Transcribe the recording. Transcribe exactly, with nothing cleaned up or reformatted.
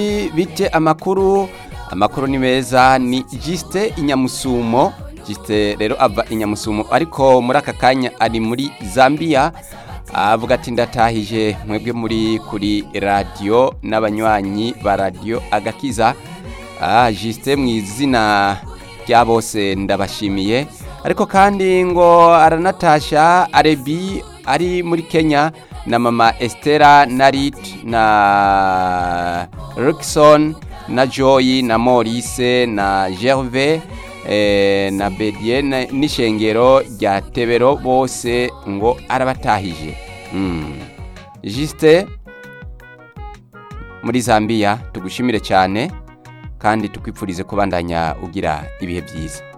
bite amakuru amakuru ni meza ni Juste Inyamusumo Juste rero ava Inyamusumo ariko muri aka kanya ari muri Zambia avuga ati ndatahije mwebwe muri kuri radio n'abanywanyi ba radio Agakiza. ah Juste mwizina rya bose ndabashimiye ariko kandi ngo aranatasha Arebi ari muri Kenya na mama Estera Narit na Rickson na Joy na Maurice na Gervais eh, na Bedie n'ishengero rya Tebero bose ngo arabatahije. mm. Juste muri Zambia tugushimire cyane kandi tukwipfurize kubandanya ugira ibihe byiza.